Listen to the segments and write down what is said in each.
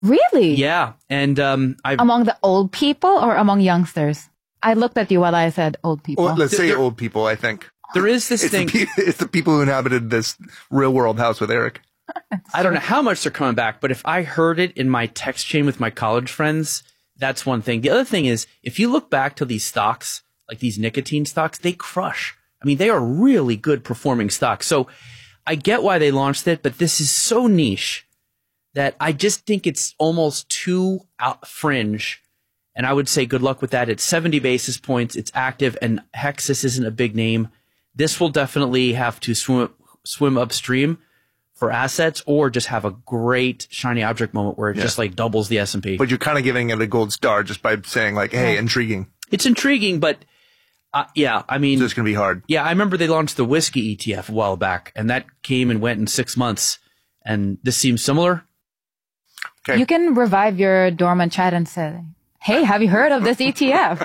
Really? Yeah. And among the old people or among youngsters? I looked at you while I said old people. Well, let's say old people, I think. There is this thing. It's the people who inhabited this real world house with Eric. I don't know how much they're coming back, but if I heard it in my text chain with my college friends, that's one thing. The other thing is, if you look back to these stocks, like these nicotine stocks, they crush. I mean, they are really good performing stocks. So I get why they launched it, but this is so niche that I just think it's almost too fringe. And I would say good luck with that. It's 70 basis points. It's active. And Hexus isn't a big name. This will definitely have to swim upstream for assets, or just have a great shiny object moment where it just like doubles the S&P. But you're kind of giving it a gold star just by saying like, hey, intriguing. It's intriguing, but yeah, I mean, so it's going to be hard. Yeah, I remember they launched the whiskey ETF a while back, and that came and went in 6 months. And this seems similar. Okay. You can revive your dormant chat and say, hey, have you heard of this ETF?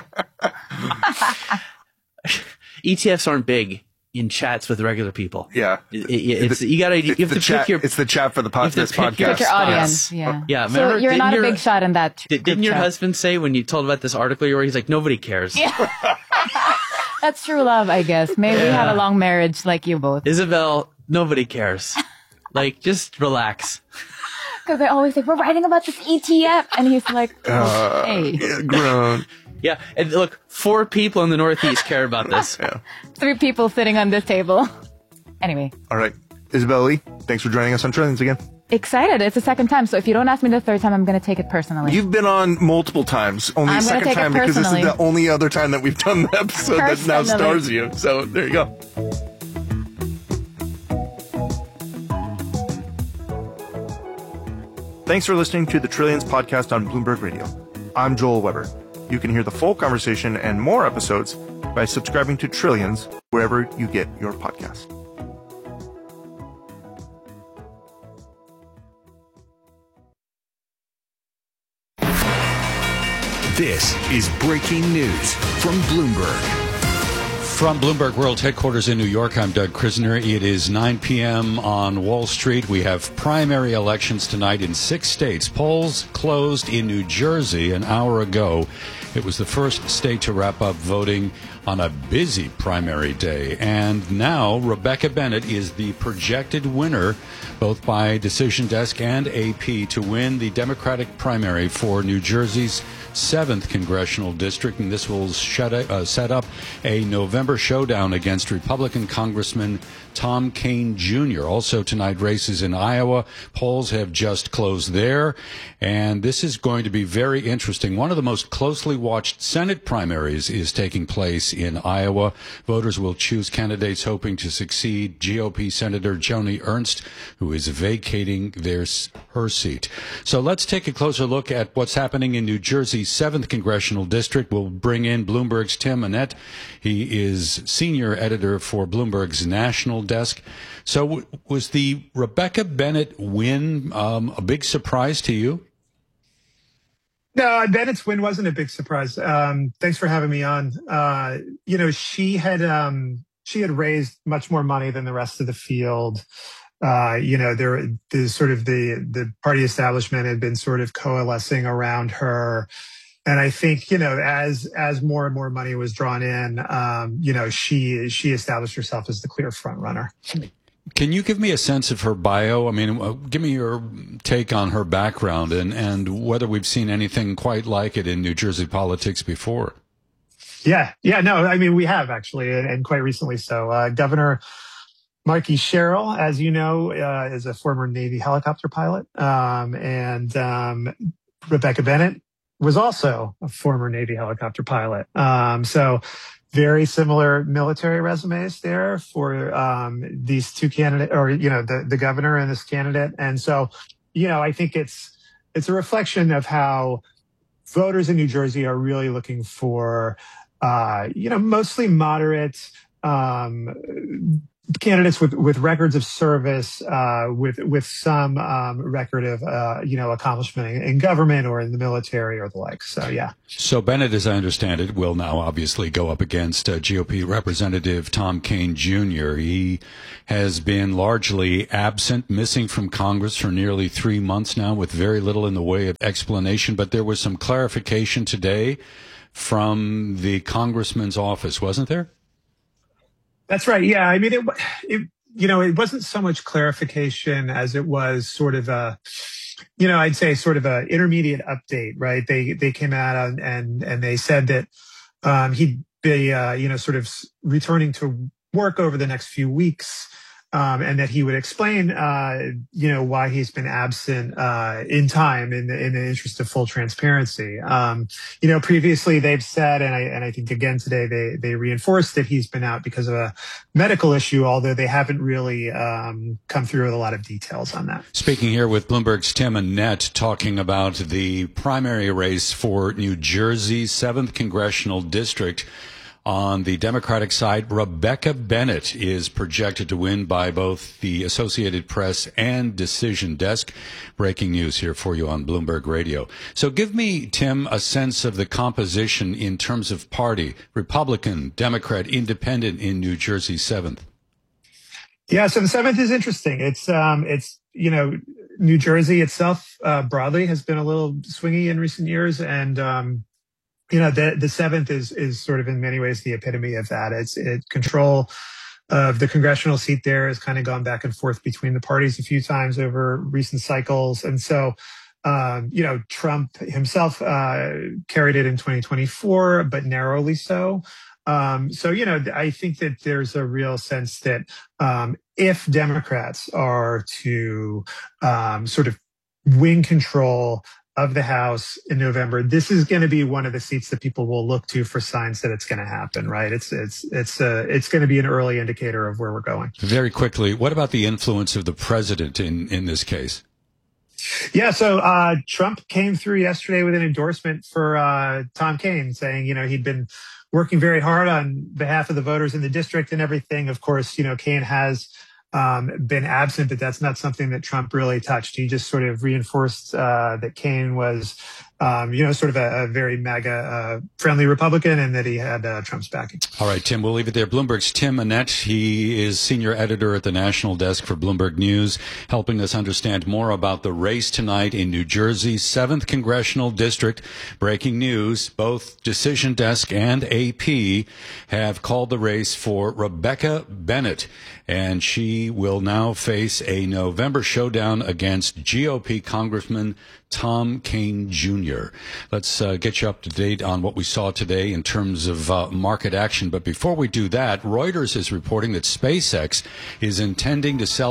ETFs aren't big in chats with regular people. Yeah. You have to pick your... It's the chat for the podcast. Pick your audience. Yeah. Yeah. So you're not a big shot in that. Didn't your husband say when you told about this article, he's like, nobody cares. Yeah. That's true love, I guess. Maybe we had a long marriage like you both. Isabel, nobody cares. Like, just relax. Because they always say, we're writing about this ETF. And he's like, hey. Grown. Yeah, and look, 4 people in the Northeast care about this. Yeah. 3 people sitting on this table. Anyway. All right. Isabel Lee, thanks for joining us on Trillions again. Excited. It's the second time. So if you don't ask me the third time, I'm going to take it personally. You've been on multiple times. Only the second time because this is the only other time that we've done the episode that now stars you. So there you go. Thanks for listening to the Trillions podcast on Bloomberg Radio. I'm Joel Weber. You can hear the full conversation and more episodes by subscribing to Trillions wherever you get your podcast. This is breaking news from Bloomberg. From Bloomberg World Headquarters in New York, I'm Doug Krisner. It is 9 p.m. on Wall Street. We have primary elections tonight in 6 states. Polls closed in New Jersey an hour ago. It was the first state to wrap up voting on a busy primary day. And now Rebecca Bennett is the projected winner, both by Decision Desk and AP, to win the Democratic primary for New Jersey's 7th congressional district, and this will set up a November showdown against Republican Congressman Tom Kean Jr. Also tonight, races in Iowa. Polls have just closed there, and this is going to be very interesting. One of the most closely watched Senate primaries is taking place in Iowa. Voters will choose candidates hoping to succeed GOP Senator Joni Ernst, who is vacating her seat. So let's take a closer look at what's happening in New Jersey's 7th congressional district. We'll bring in Bloomberg's Tim Annette. He is senior editor for Bloomberg's national desk. So was the Rebecca Bennett win a big surprise to you? No, Bennett's win wasn't a big surprise. Thanks for having me on. She had raised much more money than the rest of the field. The party establishment had been sort of coalescing around her. And I think, as more and more money was drawn in, she established herself as the clear front runner. Can you give me a sense of her bio? I mean, give me your take on her background and whether we've seen anything quite like it in New Jersey politics before. Yeah, no, I mean, we have actually, and quite recently so. Governor Markey Sherrill, as you know, is a former Navy helicopter pilot, and Rebecca Bennett was also a former Navy helicopter pilot. So very similar military resumes there for these two candidates, or, the governor and this candidate. And so, I think it's a reflection of how voters in New Jersey are really looking for, mostly moderate, candidates with records of service, with some record of accomplishment in government or in the military or the like. So yeah. So Bennett, as I understand it, will now obviously go up against GOP Representative Tom Kean Jr. He has been largely absent, missing from Congress for nearly 3 months now, with very little in the way of explanation. But there was some clarification today from the congressman's office, wasn't there? That's right. Yeah. I mean, it wasn't so much clarification as it was sort of I'd say sort of a intermediate update, right? They came out and they said that he'd be, sort of returning to work over the next few weeks. And that he would explain, why he's been absent in time in the interest of full transparency. Previously they've said, and I think again today they reinforced that he's been out because of a medical issue, although they haven't really come through with a lot of details on that. Speaking here with Bloomberg's Tim Annett, talking about the primary race for New Jersey's 7th Congressional District. On the Democratic side, Rebecca Bennett is projected to win by both the Associated Press and Decision Desk. Breaking news here for you on Bloomberg Radio. So give me, Tim, a sense of the composition in terms of party, Republican, Democrat, Independent in New Jersey's 7th. Yeah, so the 7th is interesting. It's New Jersey itself broadly has been a little swingy in recent years, and the 7th is sort of in many ways the epitome of that. It's control of the congressional seat there has kind of gone back and forth between the parties a few times over recent cycles. And so, Trump himself carried it in 2024, but narrowly so. I think that there's a real sense that if Democrats are to sort of win control of the House in November, this is going to be one of the seats that people will look to for signs that it's going to happen, right? It's going to be an early indicator of where we're going. Very quickly, what about the influence of the president in this case? Yeah, so Trump came through yesterday with an endorsement for Tom Kean, saying, he'd been working very hard on behalf of the voters in the district and everything. Of course, Kean has been absent, but that's not something that Trump really touched. He just sort of reinforced that Kean was, sort of a very MAGA friendly Republican, and that he had Trump's backing. All right, Tim, we'll leave it there. Bloomberg's Tim Annett. He is senior editor at the national desk for Bloomberg News, helping us understand more about the race tonight in New Jersey's 7th Congressional District. Breaking news, both Decision Desk and AP have called the race for Rebecca Bennett, and she will now face a November showdown against GOP Congressman Tom Kean Jr. Let's get you up to date on what we saw today in terms of market action. But before we do that, Reuters is reporting that SpaceX is intending to sell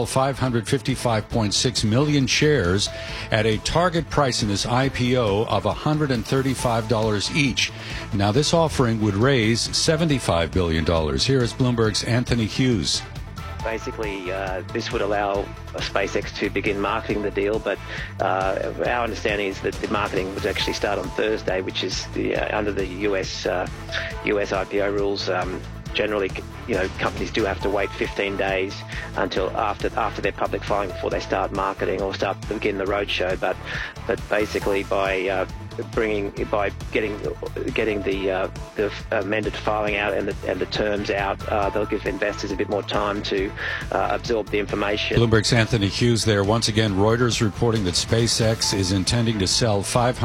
555.6 million shares at a target price in this IPO of $135 each. Now, this offering would raise $75 billion. Here is Bloomberg's Anthony Hughes. Basically, this would allow SpaceX to begin marketing the deal, but our understanding is that the marketing would actually start on Thursday, which is under the US IPO rules. Generally, companies do have to wait 15 days until after their public filing before they start marketing or begin the roadshow. But basically, by getting the amended filing out and the terms out, they'll give investors a bit more time to absorb the information. Bloomberg's Anthony Hughes there. Once again, Reuters reporting that SpaceX is intending to sell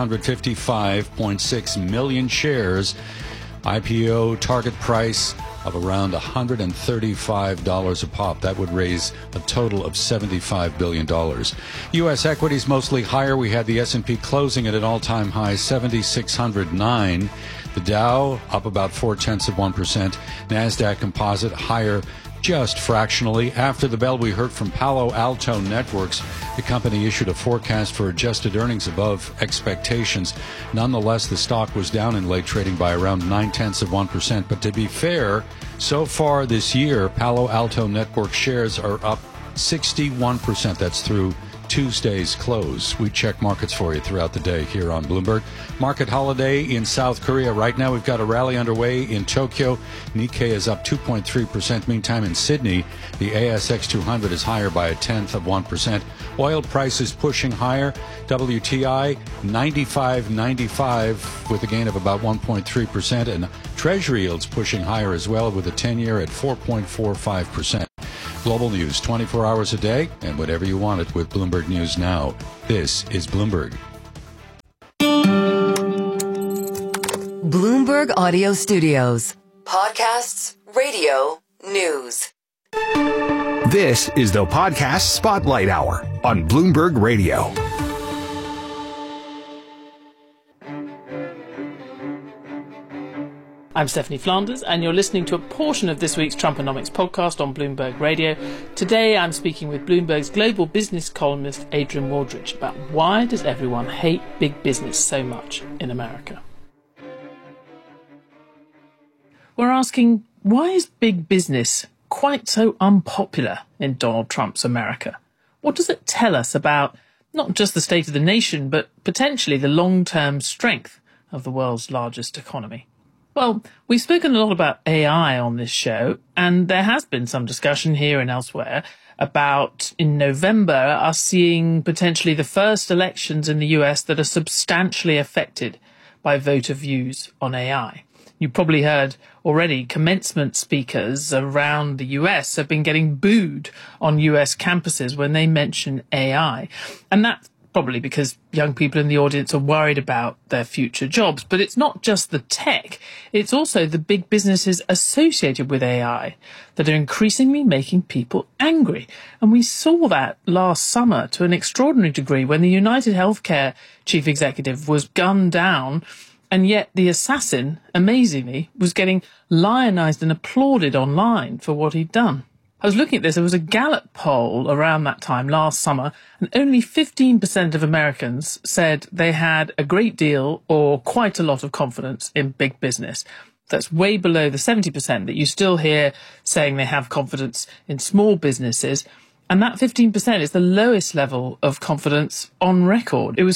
555.6 million shares. IPO target price of around $135 a pop. That would raise a total of $75 billion. U.S. equities mostly higher. We had the S&P closing at an all-time high, 7,609. The Dow up about 0.4%. NASDAQ Composite higher just fractionally. After the bell, we heard from Palo Alto Networks. The company issued a forecast for adjusted earnings above expectations. Nonetheless, the stock was down in late trading by around 0.9%. But to be fair, so far this year, Palo Alto Networks shares are up 61%. That's through Tuesday's close. We check markets for you throughout the day here on Bloomberg. Market holiday in South Korea. Right now we've got a rally underway in Tokyo. Nikkei is up 2.3%. Meantime, in Sydney, the ASX 200 is higher by 0.1%. Oil prices pushing higher. WTI 95.95 with a gain of about 1.3%. And Treasury yields pushing higher as well with a 10-year at 4.45%. Global news 24 hours a day and whatever you want it with Bloomberg News Now. This is Bloomberg. Bloomberg Audio Studios. Podcasts, radio, news. This is the Podcast Spotlight Hour on Bloomberg Radio. I'm Stephanie Flanders, and you're listening to a portion of this week's Trumponomics podcast on Bloomberg Radio. Today, I'm speaking with Bloomberg's global business columnist Adrian Wooldridge about why does everyone hate big business so much in America. We're asking, why is big business quite so unpopular in Donald Trump's America? What does it tell us about not just the state of the nation, but potentially the long-term strength of the world's largest economy? Well, we've spoken a lot about AI on this show, and there has been some discussion here and elsewhere about, in November, us seeing potentially the first elections in the US that are substantially affected by voter views on AI. You probably heard already commencement speakers around the US have been getting booed on US campuses when they mention AI. And that's probably because young people in the audience are worried about their future jobs. But it's not just the tech, it's also the big businesses associated with AI that are increasingly making people angry. And we saw that last summer to an extraordinary degree when the United Healthcare chief executive was gunned down, and yet the assassin, amazingly, was getting lionized and applauded online for what he'd done. I was looking at this, there was a Gallup poll around that time last summer, and only 15% of Americans said they had a great deal or quite a lot of confidence in big business. That's way below the 70% that you still hear saying they have confidence in small businesses. And that 15% is the lowest level of confidence on record. It was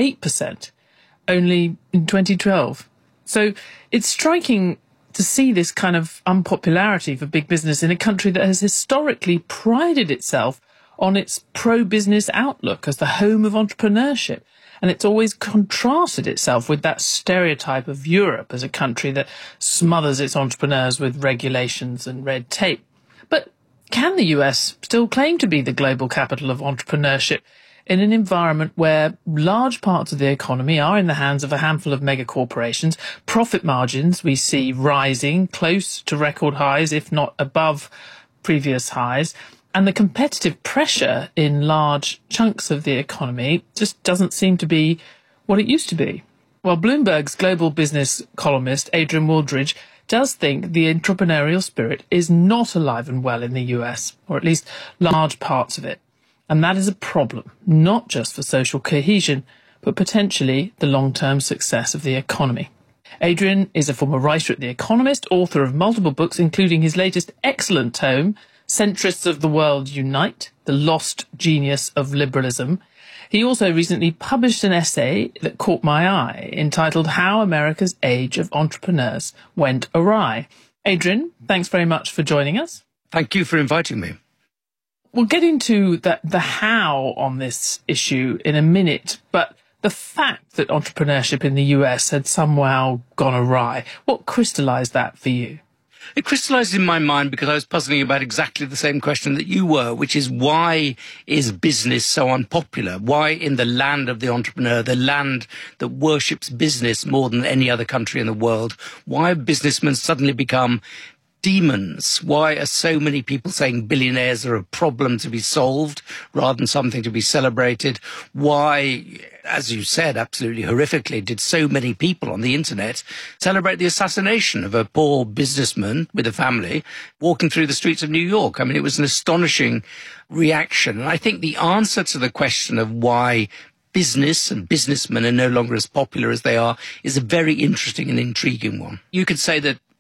58% only in 2012. So it's striking to see this kind of unpopularity for big business in a country that has historically prided itself on its pro-business outlook as the home of entrepreneurship. And it's always contrasted itself with that stereotype of Europe as a country that smothers its entrepreneurs with regulations and red tape. But can the US still claim to be the global capital of entrepreneurship in an environment where large parts of the economy are in the hands of a handful of mega corporations? Profit margins we see rising close to record highs, if not above previous highs, and the competitive pressure in large chunks of the economy just doesn't seem to be what it used to be. Well, Bloomberg's global business columnist Adrian Wooldridge does think the entrepreneurial spirit is not alive and well in the US, or at least large parts of it. And that is a problem, not just for social cohesion, but potentially the long-term success of the economy. Adrian is a former writer at The Economist, author of multiple books, including his latest excellent tome, Centrists of the World Unite, The Lost Genius of Liberalism. He also recently published an essay that caught my eye, entitled How America's Age of Entrepreneurs Went Awry. Adrian, thanks very much for joining us. Thank you for inviting me. We'll get into the how on this issue in a minute, but the fact that entrepreneurship in the US had somehow gone awry, what crystallized that for you? It crystallized in my mind because I was puzzling about exactly the same question that you were, which is why is business so unpopular? Why in the land of the entrepreneur, the land that worships business more than any other country in the world, why have businessmen suddenly become demons? Why are so many people saying billionaires are a problem to be solved rather than something to be celebrated? Why, as you said, absolutely horrifically, did so many people on the internet celebrate the assassination of a poor businessman with a family walking through the streets of New York? I mean, it was an astonishing reaction. And I think the answer to the question of why business and businessmen are no longer as popular as they are is a very interesting and intriguing one. You could say that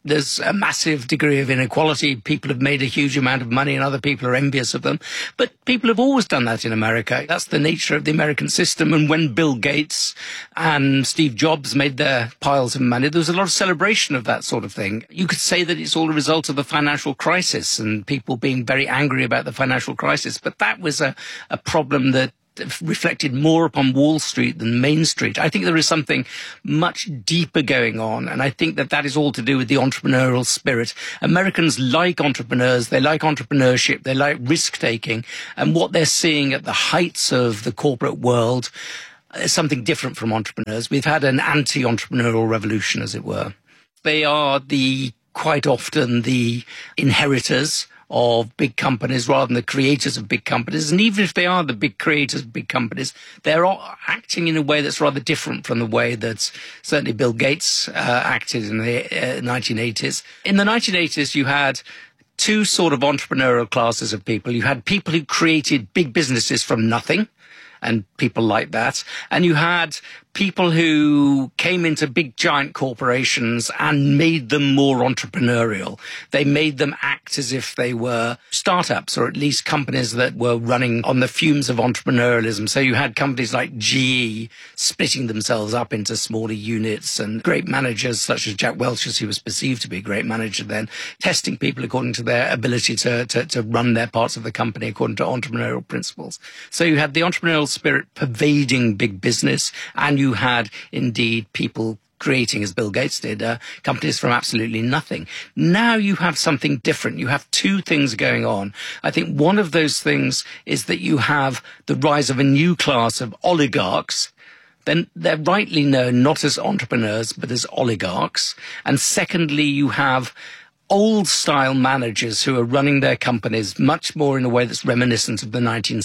There's a massive degree of inequality. People have made a huge amount of money and other people are envious of them. But people have always done that in America. That's the nature of the American system. And when Bill Gates and Steve Jobs made their piles of money, there was a lot of celebration of that sort of thing. You could say that it's all a result of the financial crisis and people being very angry about the financial crisis. But that was a problem that reflected more upon Wall Street than Main Street. I think there is something much deeper going on, and I think that is all to do with the entrepreneurial spirit. Americans like entrepreneurs, they like entrepreneurship, they like risk-taking, and what they're seeing at the heights of the corporate world is something different from entrepreneurs. We've had an anti-entrepreneurial revolution, as it were. They are quite often the inheritors of big companies rather than the creators of big companies. And even if they are the big creators of big companies, they're all acting in a way that's rather different from the way that certainly Bill Gates acted in the 1980s. In the 1980s, you had two sort of entrepreneurial classes of people. You had people who created big businesses from nothing, and people like that. And you had people who came into big giant corporations and made them more entrepreneurial. They made them act as if they were startups, or at least companies that were running on the fumes of entrepreneurialism. So you had companies like GE splitting themselves up into smaller units, and great managers such as Jack Welch, as he was perceived to be a great manager then, testing people according to their ability to run their parts of the company according to entrepreneurial principles. So you had the entrepreneurial spirit pervading big business, and you had indeed people creating, as Bill Gates did, companies from absolutely nothing. Now you have something different. You have two things going on. I think one of those things is that you have the rise of a new class of oligarchs. Then they're rightly known not as entrepreneurs, but as oligarchs. And secondly, you have old-style managers who are running their companies much more in a way that's reminiscent of the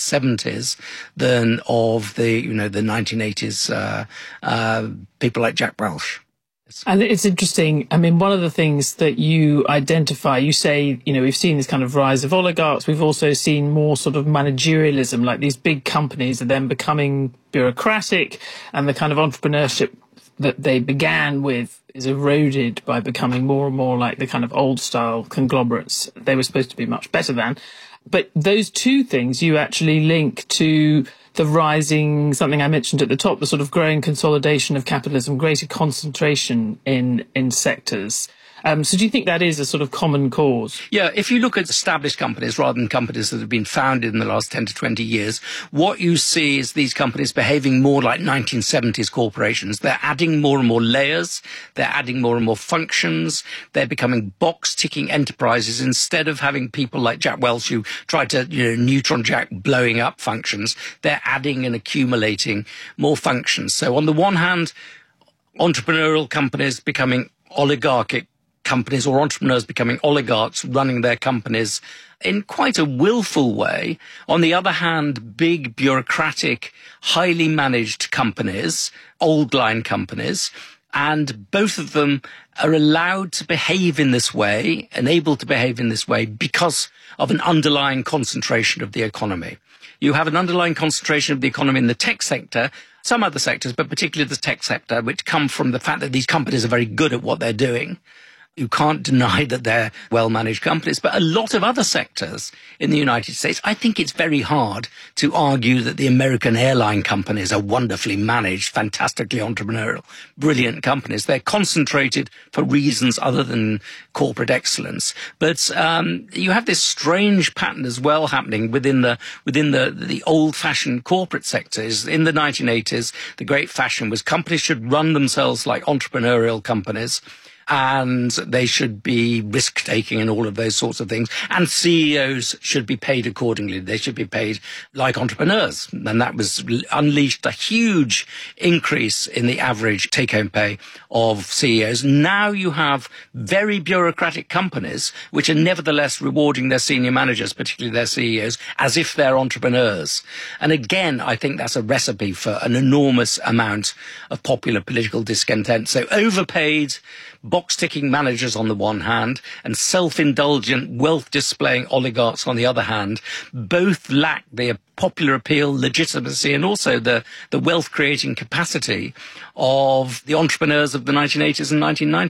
1970s than of the 1980s people like Jack Welch. And it's interesting. I mean, one of the things that you identify, you say, we've seen this kind of rise of oligarchs. We've also seen more sort of managerialism, like these big companies are then becoming bureaucratic, and the kind of entrepreneurship that they began with is eroded by becoming more and more like the kind of old style conglomerates they were supposed to be much better than. But those two things you actually link to the rising, something I mentioned at the top, the sort of growing consolidation of capitalism, greater concentration in sectors. So do you think that is a sort of common cause? Yeah, if you look at established companies rather than companies that have been founded in the last 10 to 20 years, what you see is these companies behaving more like 1970s corporations. They're adding more and more layers. They're adding more and more functions. They're becoming box-ticking enterprises instead of having people like Jack Welch who tried to, neutron jack blowing up functions. They're adding and accumulating more functions. So on the one hand, entrepreneurial companies becoming oligarchic companies, or entrepreneurs becoming oligarchs running their companies in quite a willful way. On the other hand, big bureaucratic, highly managed companies, old line companies, and both of them are allowed to behave in this way and able to behave in this way because of an underlying concentration of the economy. You have an underlying concentration of the economy in the tech sector, some other sectors, but particularly the tech sector, which come from the fact that these companies are very good at what they're doing. You can't deny that they're well-managed companies. But a lot of other sectors in the United States, I think it's very hard to argue that the American airline companies are wonderfully managed, fantastically entrepreneurial, brilliant companies. They're concentrated for reasons other than corporate excellence. But you have this strange pattern as well happening within the old-fashioned corporate sectors. In the 1980s, the great fashion was companies should run themselves like entrepreneurial companies, and they should be risk-taking and all of those sorts of things. And CEOs should be paid accordingly. They should be paid like entrepreneurs. And that was unleashed a huge increase in the average take-home pay of CEOs. Now you have very bureaucratic companies which are nevertheless rewarding their senior managers, particularly their CEOs, as if they're entrepreneurs. And again, I think that's a recipe for an enormous amount of popular political discontent. So overpaid, box-ticking managers on the one hand and self-indulgent, wealth-displaying oligarchs on the other hand, both lack the popular appeal, legitimacy, and also the wealth-creating capacity of the entrepreneurs of the 1980s and 1990s.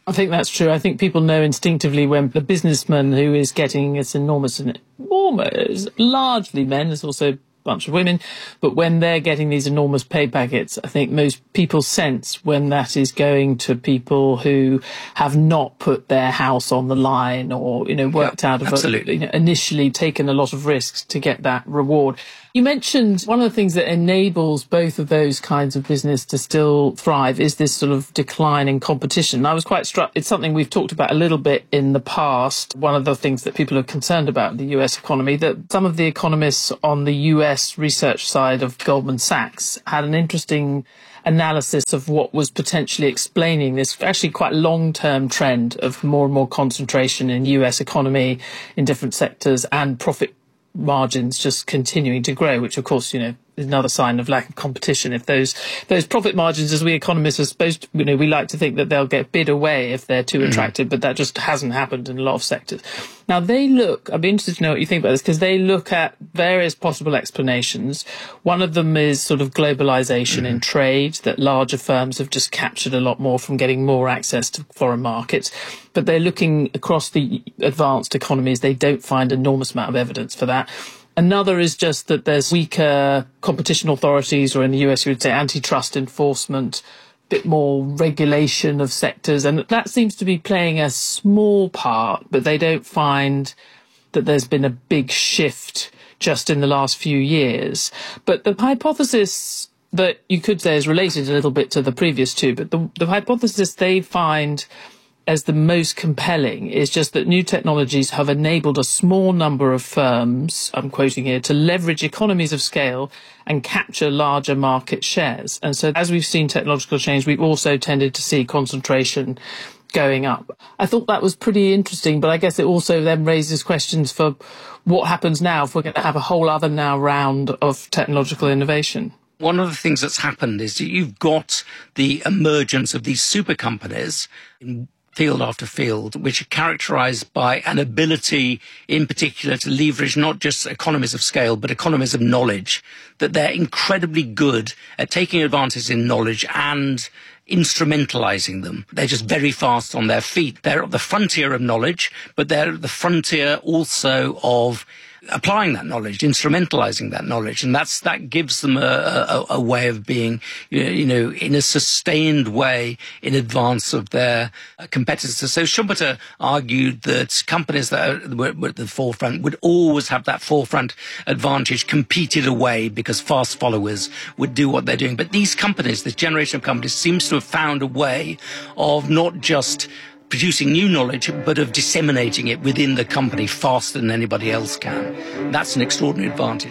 I think that's true. I think people know instinctively when the businessman who is getting this enormous, and almost largely men, there's also a bunch of women, but when they're getting these enormous pay packets, I think most people sense when that is going to people who have not put their house on the line or, worked out of initially taken a lot of risks to get that reward. You mentioned one of the things that enables both of those kinds of business to still thrive is this sort of decline in competition. I was quite struck. It's something we've talked about a little bit in the past. One of the things that people are concerned about in the US economy, that some of the economists on the US research side of Goldman Sachs had an interesting analysis of what was potentially explaining this actually quite long-term trend of more and more concentration in US economy in different sectors and profit margins just continuing to grow, which of course, is another sign of lack of competition. If those profit margins, as we economists are supposed to, we like to think that they'll get bid away if they're too attractive, but that just hasn't happened in a lot of sectors. Now I'd be interested to know what you think about this, because they look at various possible explanations. One of them is sort of globalization in trade, that larger firms have just captured a lot more from getting more access to foreign markets. But they're looking across the advanced economies. They don't find an enormous amount of evidence for that. Another is just that there's weaker competition authorities, or in the US you would say antitrust enforcement, a bit more regulation of sectors, and that seems to be playing a small part, but they don't find that there's been a big shift just in the last few years. But the hypothesis that you could say is related a little bit to the previous two, but the hypothesis they find as the most compelling is just that new technologies have enabled a small number of firms, I'm quoting here, to leverage economies of scale and capture larger market shares. And so as we've seen technological change, we've also tended to see concentration going up. I thought that was pretty interesting, but I guess it also then raises questions for what happens now if we're going to have a whole other round of technological innovation. One of the things that's happened is that you've got the emergence of these super companies in field after field, which are characterized by an ability in particular to leverage not just economies of scale, but economies of knowledge, that they're incredibly good at taking advantage in knowledge and instrumentalizing them. They're just very fast on their feet. They're at the frontier of knowledge, but they're at the frontier also of applying that knowledge, instrumentalizing that knowledge, and that gives them a way of being, in a sustained way in advance of their competitors. So Schumpeter argued that companies that were at the forefront would always have that forefront advantage competed away because fast followers would do what they're doing. But these companies, this generation of companies, seems to have found a way of not just producing new knowledge, but of disseminating it within the company faster than anybody else can. That's an extraordinary advantage.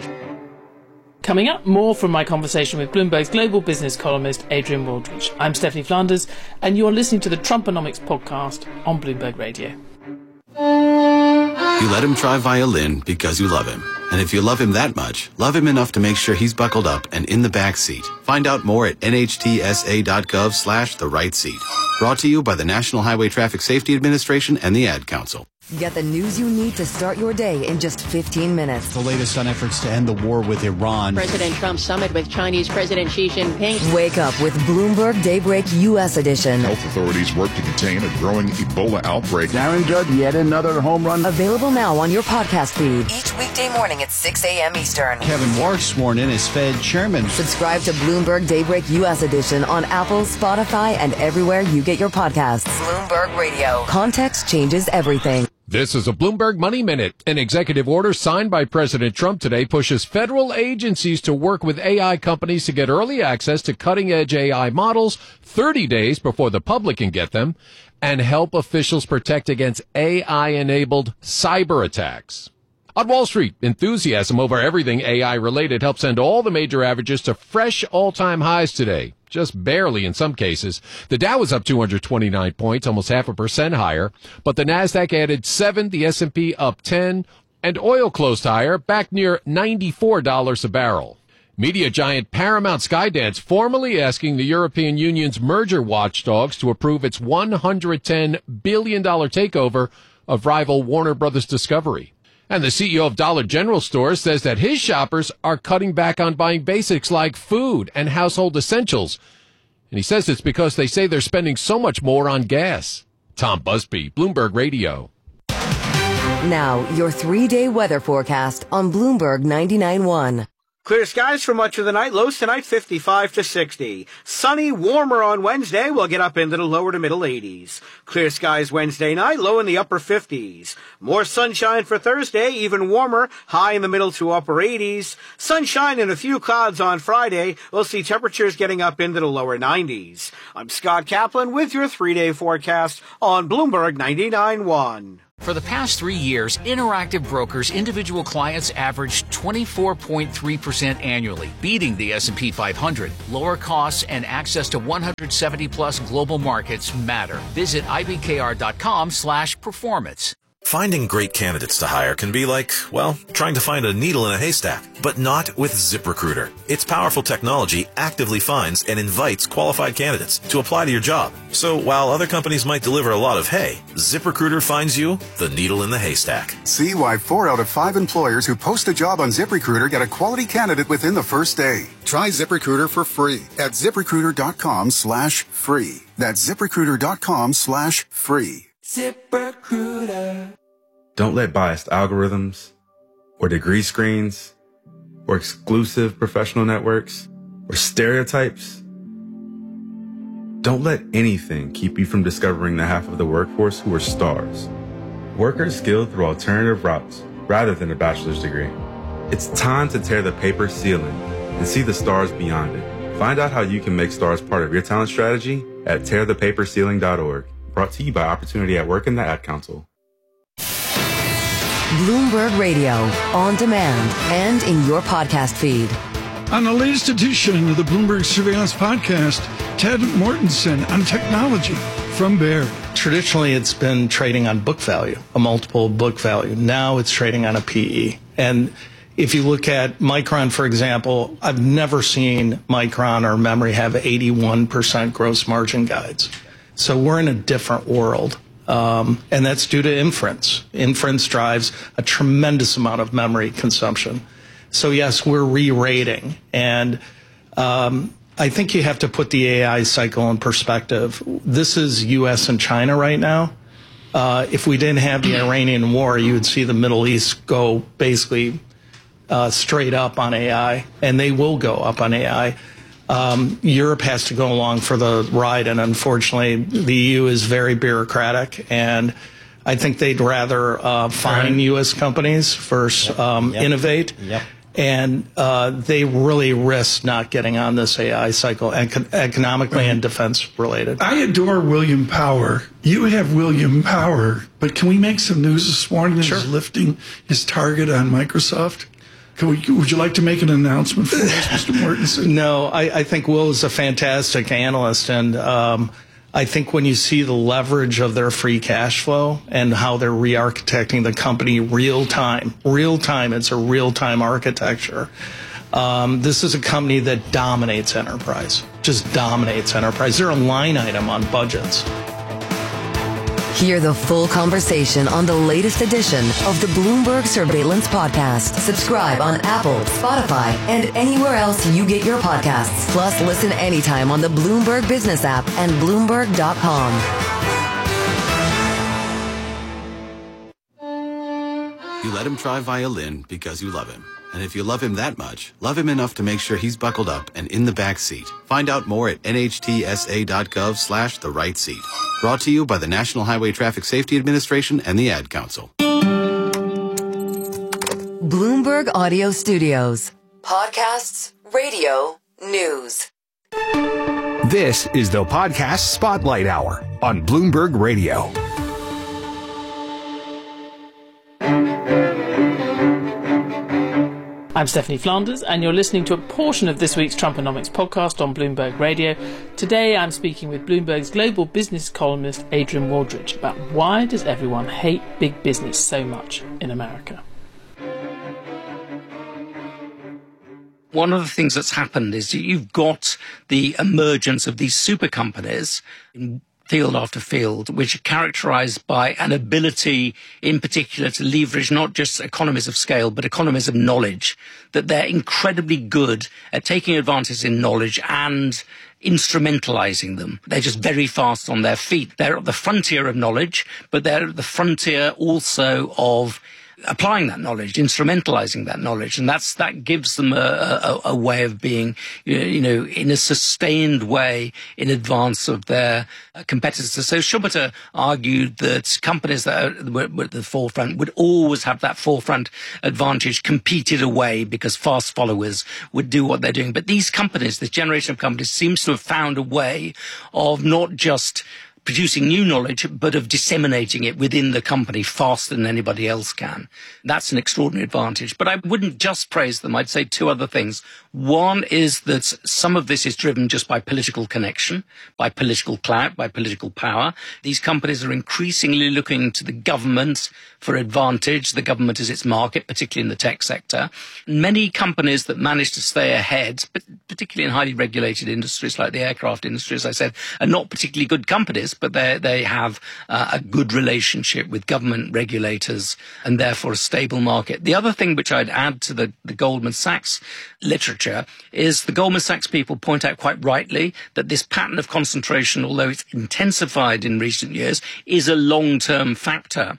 Coming up, more from my conversation with Bloomberg's global business columnist, Adrian Wooldridge. I'm Stephanie Flanders, and you're listening to the Trumponomics podcast on Bloomberg Radio. You let him try violin because you love him. And if you love him that much, love him enough to make sure he's buckled up and in the back seat. Find out more at nhtsa.gov/the right seat. Brought to you by the National Highway Traffic Safety Administration and the Ad Council. Get the news you need to start your day in just 15 minutes. The latest on efforts to end the war with Iran. President Trump's summit with Chinese President Xi Jinping. Wake up with Bloomberg Daybreak U.S. edition. Health authorities work to contain a growing Ebola outbreak. Darren Judd, yet another home run. Available now on your podcast feed. Each weekday morning at 6 a.m. Eastern. Kevin Warsh sworn in as Fed chairman. Subscribe to Bloomberg Daybreak U.S. edition on Apple, Spotify, and everywhere you get your podcasts. Bloomberg Radio. Context changes everything. This is a Bloomberg Money Minute. An executive order signed by President Trump today pushes federal agencies to work with AI companies to get early access to cutting-edge AI models 30 days before the public can get them and help officials protect against AI-enabled cyber attacks. On Wall Street, enthusiasm over everything AI-related helped send all the major averages to fresh all-time highs today. Just barely in some cases. The Dow was up 229 points, almost 0.5% higher, but the Nasdaq added 7, the S&P up 10, and oil closed higher, back near $94 a barrel. Media giant Paramount Skydance formally asking the European Union's merger watchdogs to approve its $110 billion takeover of rival Warner Brothers Discovery. And the CEO of Dollar General Stores says that his shoppers are cutting back on buying basics like food and household essentials. And he says it's because they say they're spending so much more on gas. Tom Busby, Bloomberg Radio. Now, your 3-day weather forecast on Bloomberg 99.1. Clear skies for much of the night. Lows tonight 55 to 60. Sunny, warmer on Wednesday. We'll get up into the lower to middle 80s. Clear skies Wednesday night, low in the upper 50s. More sunshine for Thursday, even warmer, high in the middle to upper 80s. Sunshine and a few clouds on Friday. We'll see temperatures getting up into the lower 90s. I'm Scott Kaplan with your 3-day forecast on Bloomberg 99.1. For the past 3 years, Interactive Brokers individual clients averaged 24.3% annually, beating the S&P 500. Lower costs and access to 170-plus global markets matter. Visit ibkr.com/performance. Finding great candidates to hire can be like, well, trying to find a needle in a haystack, but not with ZipRecruiter. Its powerful technology actively finds and invites qualified candidates to apply to your job. So while other companies might deliver a lot of hay, ZipRecruiter finds you the needle in the haystack. See why 4 out of 5 employers who post a job on ZipRecruiter get a quality candidate within the first day. Try ZipRecruiter for free at ZipRecruiter.com/free. That's ZipRecruiter.com/free. ZipRecruiter. Don't let biased algorithms or degree screens or exclusive professional networks or stereotypes. Don't let anything keep you from discovering the half of the workforce who are stars. Workers skilled through alternative routes rather than a bachelor's degree. It's time to tear the paper ceiling and see the stars beyond it. Find out how you can make stars part of your talent strategy at tearthepaperceiling.org. Brought to you by Opportunity at Work and the Ad Council. Bloomberg Radio, on demand and in your podcast feed. On the latest edition of the Bloomberg Surveillance Podcast, Ted Mortensen on technology from Baird. Traditionally, it's been trading on book value, a multiple book value. Now it's trading on a PE. And if you look at Micron, for example, I've never seen Micron or memory have 81% gross margin guides. So we're in a different world, and that's due to inference. Inference drives a tremendous amount of memory consumption. So yes, we're re-rating, and I think you have to put the AI cycle in perspective. This is U.S. and China right now. If we didn't have the Iranian war, you would see the Middle East go basically straight up on AI, and they will go up on AI. Europe has to go along for the ride, and unfortunately, the EU is very bureaucratic, and I think they'd rather fine U.S. companies versus innovate. Yep. And they really risk not getting on this AI cycle, economically and defense related. I adore William Power. You have William Power, but can we make some news this morning that he's lifting his target on Microsoft? Would you like to make an announcement for us, Mr. Mortensen? No, I think Will is a fantastic analyst, and I think when you see the leverage of their free cash flow and how they're re-architecting the company real time, it's a real-time architecture. This is a company that dominates enterprise, just dominates enterprise. They're a line item on budgets. Hear the full conversation on the latest edition of the Bloomberg Surveillance Podcast. Subscribe on Apple, Spotify, and anywhere else you get your podcasts. Plus, listen anytime on the Bloomberg Business app and Bloomberg.com. You let him try violin because you love him. And if you love him that much, love him enough to make sure he's buckled up and in the back seat. Find out more at nhtsa.gov/the right seat. Brought to you by the National Highway Traffic Safety Administration and the Ad Council. Bloomberg Audio Studios. Podcasts, radio, news. This is the Podcast Spotlight Hour on Bloomberg Radio. I'm Stephanie Flanders, and you're listening to a portion of this week's Trumponomics podcast on Bloomberg Radio. Today I'm speaking with Bloomberg's global business columnist Adrian Waldridge about why does everyone hate big business so much in America. One of the things that's happened is you've got the emergence of these super companies in field after field, which are characterized by an ability in particular to leverage not just economies of scale, but economies of knowledge, that they're incredibly good at taking advantage in knowledge and instrumentalizing them. They're just very fast on their feet. They're at the frontier of knowledge, but they're at the frontier also of applying that knowledge, instrumentalizing that knowledge. And that gives them a way of being, in a sustained way in advance of their competitors. So Schumpeter argued that companies that were at the forefront would always have that forefront advantage competed away because fast followers would do what they're doing. But these companies, this generation of companies, seems to have found a way of not just producing new knowledge, but of disseminating it within the company faster than anybody else can. That's an extraordinary advantage. But I wouldn't just praise them. I'd say two other things. One is that some of this is driven just by political connection, by political clout, by political power. These companies are increasingly looking to the government for advantage. The government is its market, particularly in the tech sector. Many companies that manage to stay ahead, but particularly in highly regulated industries like the aircraft industry, as I said, are not particularly good companies, but they have a good relationship with government regulators and therefore a stable market. The other thing which I'd add to the Goldman Sachs literature is the Goldman Sachs people point out quite rightly that this pattern of concentration, although it's intensified in recent years, is a long-term factor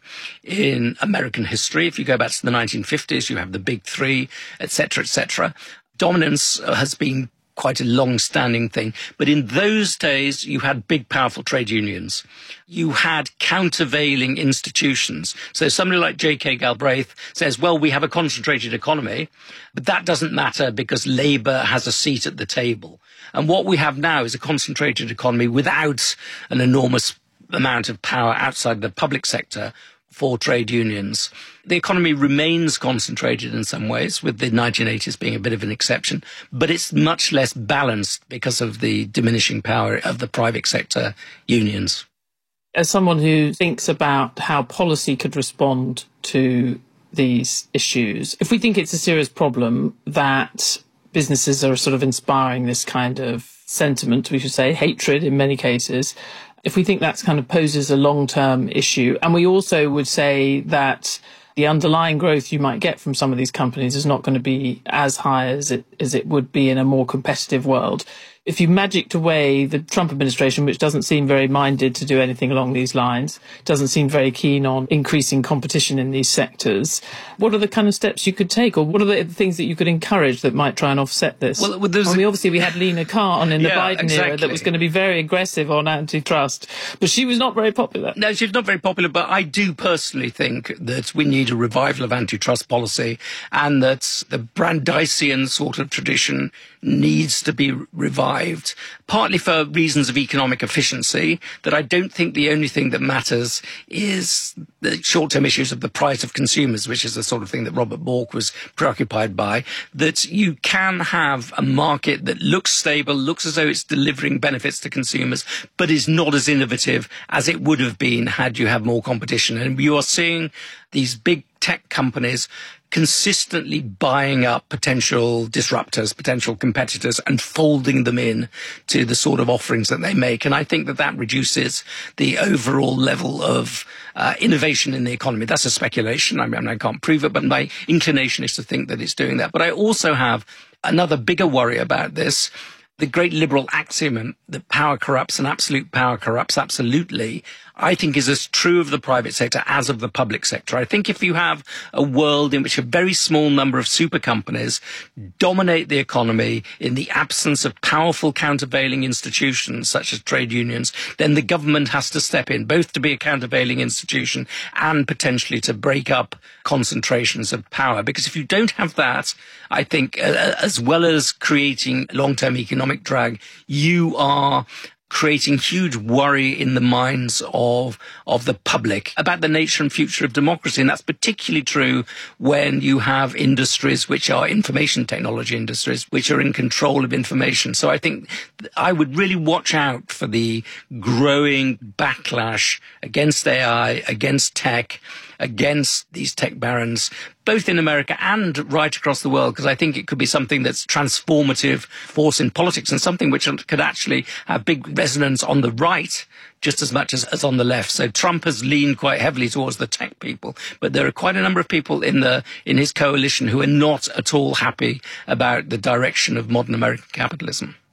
in American history. If you go back to the 1950s, you have the Big Three, etc., etc. Dominance has been quite a long-standing thing. But in those days, you had big, powerful trade unions. You had countervailing institutions. So somebody like J.K. Galbraith says, well, we have a concentrated economy, but that doesn't matter because Labour has a seat at the table. And what we have now is a concentrated economy without an enormous amount of power outside the public sector for trade unions. The economy remains concentrated in some ways, with the 1980s being a bit of an exception, but it's much less balanced because of the diminishing power of the private sector unions. As someone who thinks about how policy could respond to these issues, if we think it's a serious problem that businesses are sort of inspiring this kind of sentiment, we should say, hatred in many cases, if we think that kind of poses a long-term issue, and we also would say that the underlying growth you might get from some of these companies is not going to be as high as it would be in a more competitive world. If you magicked away the Trump administration, which doesn't seem very minded to do anything along these lines, doesn't seem very keen on increasing competition in these sectors, what are the kind of steps you could take, or what are the things that you could encourage that might try and offset this? Well, obviously we had Lena Khan in the Biden era that was going to be very aggressive on antitrust, but she was not very popular. No, she's not very popular, but I do personally think that we need a revival of antitrust policy, and that the Brandeisian sort of tradition needs to be revived, partly for reasons of economic efficiency, that I don't think the only thing that matters is the short-term issues of the price of consumers, which is the sort of thing that Robert Bork was preoccupied by, that you can have a market that looks stable, looks as though it's delivering benefits to consumers, but is not as innovative as it would have been had you had more competition. And you are seeing these big tech companies consistently buying up potential disruptors, potential competitors, and folding them in to the sort of offerings that they make. And I think that reduces the overall level of innovation in the economy. That's a speculation. I mean, I can't prove it, but my inclination is to think that it's doing that. But I also have another bigger worry about this. The great liberal axiom that power corrupts and absolute power corrupts absolutely, I think is as true of the private sector as of the public sector. I think if you have a world in which a very small number of super companies dominate the economy in the absence of powerful countervailing institutions such as trade unions, then the government has to step in, both to be a countervailing institution and potentially to break up concentrations of power. Because if you don't have that, I think as well as creating long-term economic drag, you are creating huge worry in the minds of the public about the nature and future of democracy. And that's particularly true when you have industries which are information technology industries, which are in control of information. So I think I would really watch out for the growing backlash against AI, against tech, against these tech barons, both in America and right across the world, because I think it could be something that's transformative force in politics and something which could actually have big resonance on the right just as much as on the left. So Trump has leaned quite heavily towards the tech people, but there are quite a number of people in his coalition who are not at all happy about the direction of modern American capitalism.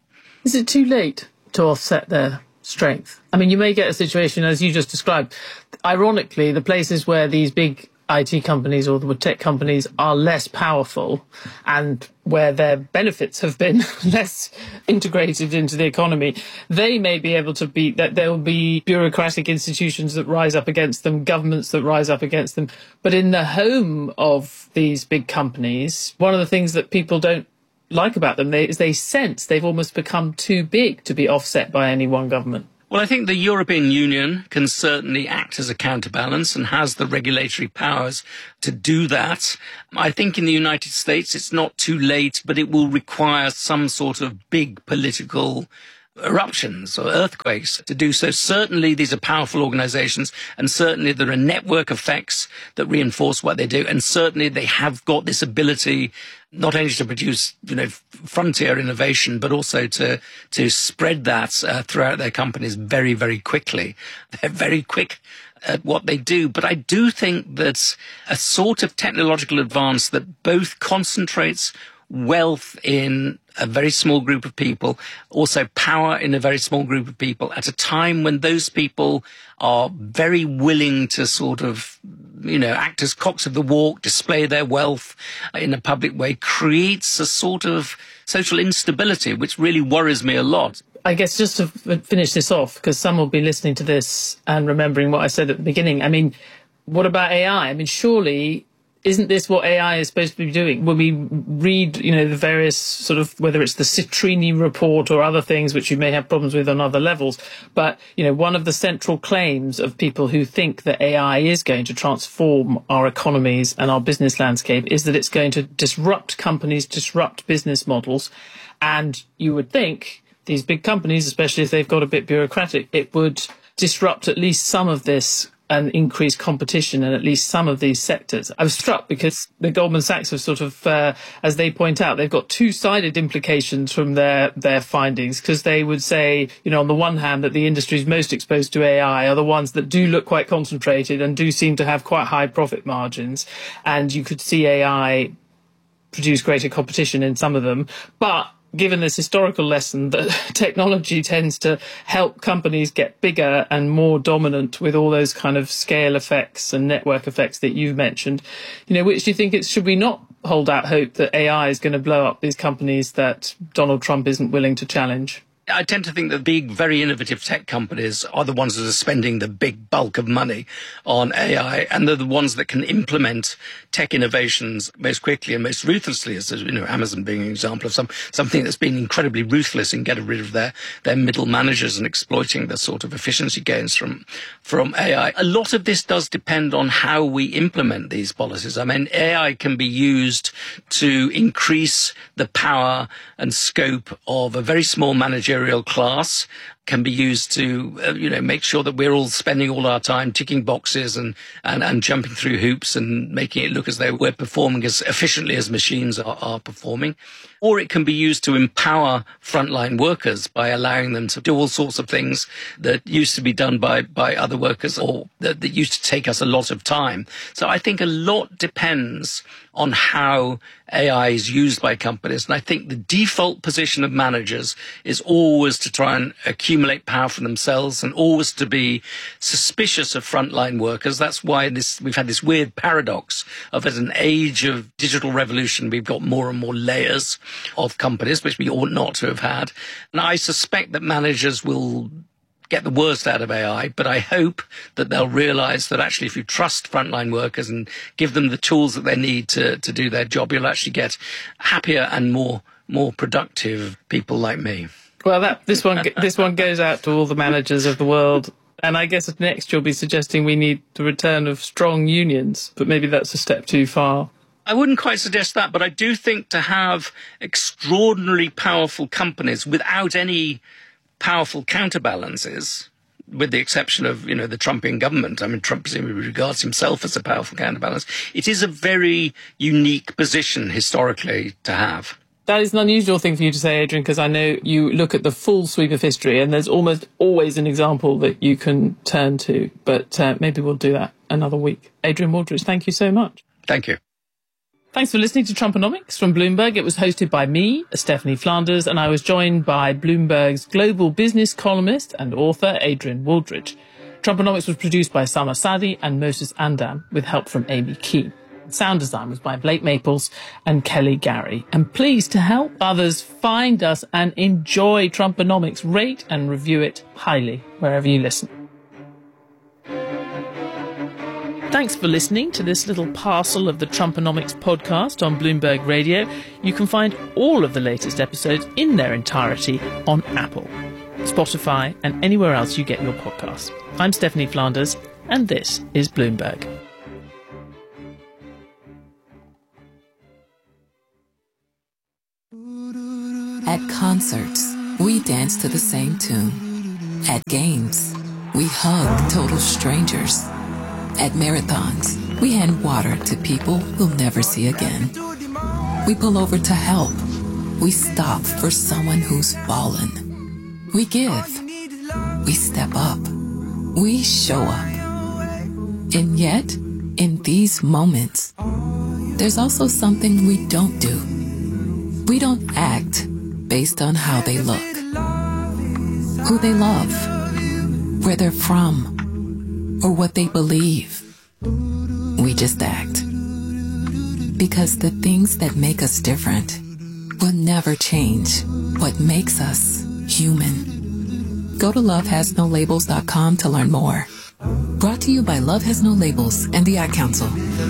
Is it too late to offset their strength? I mean, you may get a situation, as you just described. Ironically, the places where these big IT companies or the tech companies are less powerful and where their benefits have been less integrated into the economy, they may be able to beat that. There will be bureaucratic institutions that rise up against them, governments that rise up against them. But in the home of these big companies, one of the things that people don't like about them is they sense they've almost become too big to be offset by any one government. Well, I think the European Union can certainly act as a counterbalance and has the regulatory powers to do that. I think in the United States it's not too late, but it will require some sort of big political eruptions or earthquakes to do so. Certainly these are powerful organizations, and certainly there are network effects that reinforce what they do, and certainly they have got this ability not only to produce, frontier innovation, but also to spread that throughout their companies very, very quickly. They're very quick at what they do. But I do think that a sort of technological advance that both concentrates wealth in a very small group of people, also power in a very small group of people, at a time when those people are very willing to sort of, act as cocks of the walk, display their wealth in a public way, creates a sort of social instability, which really worries me a lot. I guess just to finish this off, because some will be listening to this and remembering what I said at the beginning. I mean, what about AI? I mean, surely isn't this what AI is supposed to be doing? When we read, the various sort of, whether it's the Citrini report or other things which you may have problems with on other levels, but, one of the central claims of people who think that AI is going to transform our economies and our business landscape is that it's going to disrupt companies, disrupt business models. And you would think these big companies, especially if they've got a bit bureaucratic, it would disrupt at least some of this and increase competition in at least some of these sectors. I was struck because the Goldman Sachs have sort of, as they point out, they've got two-sided implications from their findings, because they would say, on the one hand, that the industries most exposed to AI are the ones that do look quite concentrated and do seem to have quite high profit margins, and you could see AI produce greater competition in some of them. But given this historical lesson that technology tends to help companies get bigger and more dominant with all those kind of scale effects and network effects that you've mentioned, which do you think should we not hold out hope that AI is going to blow up these companies that Donald Trump isn't willing to challenge? I tend to think that big, very innovative tech companies are the ones that are spending the big bulk of money on AI, and they're the ones that can implement tech innovations most quickly and most ruthlessly, as Amazon being an example of something that's been incredibly ruthless in getting rid of their middle managers and exploiting the sort of efficiency gains from AI. A lot of this does depend on how we implement these policies. I mean, AI can be used to increase the power and scope of a very small managerial class, can be used to, make sure that we're all spending all our time ticking boxes and jumping through hoops and making it look as though we're performing as efficiently as machines are performing. Or it can be used to empower frontline workers by allowing them to do all sorts of things that used to be done by other workers, or that used to take us a lot of time. So I think a lot depends on how AI is used by companies. And I think the default position of managers is always to try and accumulate power for themselves and always to be suspicious of frontline workers. That's why we've had this weird paradox of, at an age of digital revolution, we've got more and more layers of companies, which we ought not to have had. And I suspect that managers will get the worst out of AI, but I hope that they'll realize that actually if you trust frontline workers and give them the tools that they need to do their job, you'll actually get happier and more productive people like me. Well, this one goes out to all the managers of the world. And I guess next you'll be suggesting we need the return of strong unions, but maybe that's a step too far. I wouldn't quite suggest that, but I do think to have extraordinarily powerful companies without any powerful counterbalances, with the exception of, the Trumpian government. I mean, Trump presumably regards himself as a powerful counterbalance. It is a very unique position historically to have. That is an unusual thing for you to say, Adrian, because I know you look at the full sweep of history and there's almost always an example that you can turn to. But maybe we'll do that another week. Adrian Wooldridge, thank you so much. Thank you. Thanks for listening to Trumponomics from Bloomberg. It was hosted by me, Stephanie Flanders, and I was joined by Bloomberg's global business columnist and author, Adrian Wooldridge. Trumponomics was produced by Sama Sadi and Moses Andam, with help from Amy Key. Sound design was by Blake Maples and Kelly Gary. And please, to help others find us and enjoy Trumponomics, rate and review it highly wherever you listen. Thanks for listening to this little parcel of the Trumponomics podcast on Bloomberg Radio. You can find all of the latest episodes in their entirety on Apple, Spotify, and anywhere else you get your podcasts. I'm Stephanie Flanders, and this is Bloomberg. At concerts, we dance to the same tune. At games, we hug total strangers. At marathons, we hand water to people we'll never see again. We pull over to help. We stop for someone who's fallen. We give. We step up. We show up. And yet, in these moments, there's also something we don't do. We don't act based on how they look, who they love, where they're from, or what they believe. We just act. Because the things that make us different will never change what makes us human. Go to lovehasnolabels.com to learn more. Brought to you by Love Has No Labels and the Ad Council.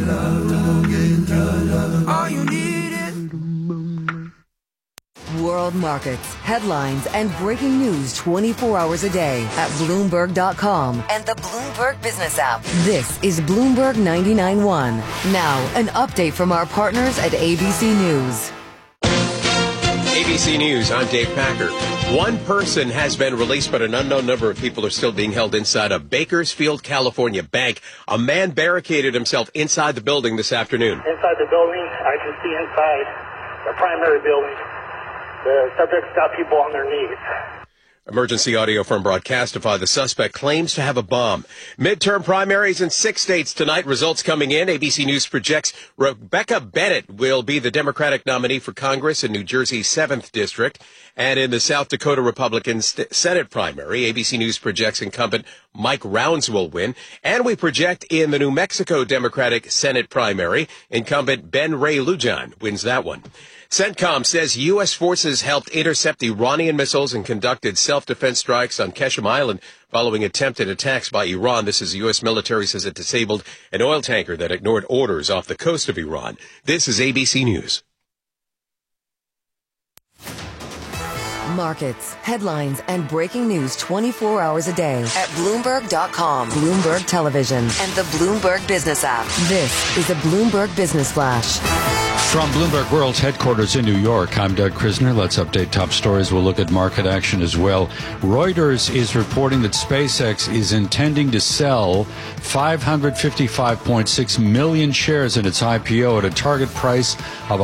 World markets, headlines, and breaking news 24 hours a day at Bloomberg.com and the Bloomberg Business app. This is Bloomberg 99.1. Now, an update from our partners at ABC News. ABC News, I'm Dave Packer. One person has been released, but an unknown number of people are still being held inside a Bakersfield, California bank. A man barricaded himself inside the building this afternoon. Inside the building, I can see inside the primary building. The subject's got people on their knees. Emergency audio from Broadcastify. The suspect claims to have a bomb. Midterm primaries in 6 states tonight. Results coming in. ABC News projects Rebecca Bennett will be the Democratic nominee for Congress in New Jersey's 7th District. And in the South Dakota Republican Senate primary, ABC News projects incumbent Mike Rounds will win. And we project in the New Mexico Democratic Senate primary, incumbent Ben Ray Lujan wins that one. CENTCOM says U.S. forces helped intercept Iranian missiles and conducted self-defense strikes on Qeshm Island following attempted attacks by Iran. This is the U.S. military says it disabled an oil tanker that ignored orders off the coast of Iran. This is ABC News. Markets, headlines, and breaking news 24 hours a day at Bloomberg.com, Bloomberg Television, and the Bloomberg Business app. This is a Bloomberg Business Flash. From Bloomberg World's headquarters in New York, I'm Doug Krisner. Let's update top stories. We'll look at market action as well. Reuters is reporting that SpaceX is intending to sell 555.6 million shares in its IPO at a target price of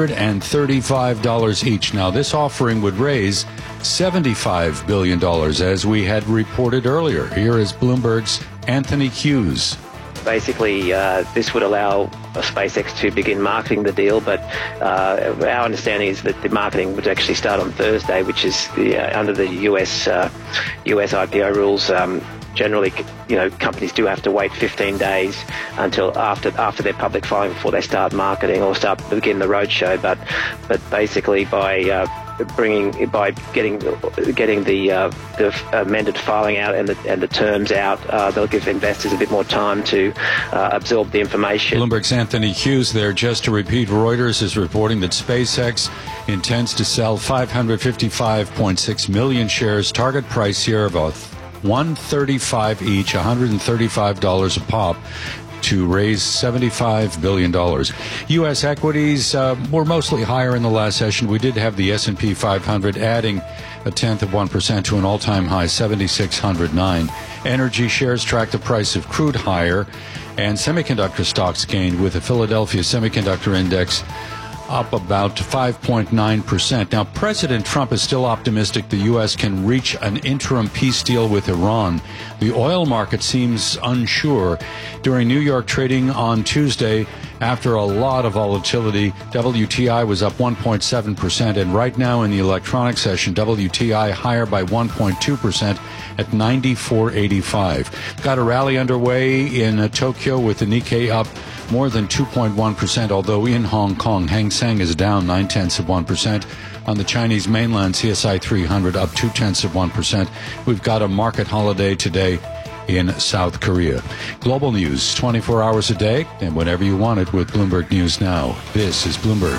$135 each. Now, this offering would raise $75 billion, as we had reported earlier. Here is Bloomberg's Anthony Hughes. Basically, this would allow SpaceX to begin marketing the deal, but our understanding is that the marketing would actually start on Thursday, which is under the US IPO rules. Generally, companies do have to wait 15 days until after their public filing before they start marketing or begin the roadshow. But basically, by getting the amended filing out and the terms out, they'll give investors a bit more time to absorb the information. Bloomberg's Anthony Hughes there. Just to repeat, Reuters is reporting that SpaceX intends to sell 555.6 million shares. Target price here of $135 each, $135 a pop, to raise $75 billion. U.S. equities were mostly higher in the last session. We did have the S&P 500 adding 0.1% to an all-time high, 7,609. Energy shares tracked the price of crude higher, and semiconductor stocks gained, with the Philadelphia Semiconductor Index up about 5.9%. Now, President Trump is still optimistic the U.S. can reach an interim peace deal with Iran. The oil market seems unsure. During New York trading on Tuesday, After a lot of volatility, WTI was up 1.7%, and right now in the electronic session, WTI higher by 1.2% at 94.85. Got a rally underway in Tokyo with the Nikkei up more than 2.1%, although in Hong Kong, Hang Seng is down 0.9%. On the Chinese mainland, CSI 300 up 0.2%. We've got a market holiday today in South Korea. Global news 24 hours a day and whenever you want it with Bloomberg News Now. This is Bloomberg.